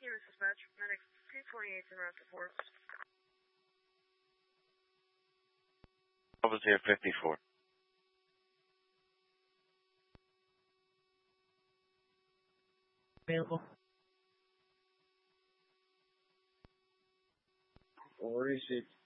Unit dispatch, medic 228 en route to Forbes. Officer 54. Available. 46.